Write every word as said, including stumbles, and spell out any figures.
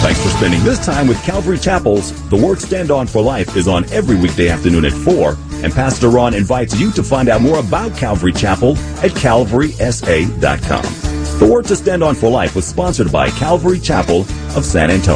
Thanks for spending this time with Calvary Chapels. The Word Stand On for Life is on every weekday afternoon at four, and Pastor Ron invites you to find out more about Calvary Chapel at calvary s a dot com. The Word to Stand On for Life was sponsored by Calvary Chapel of San Antonio.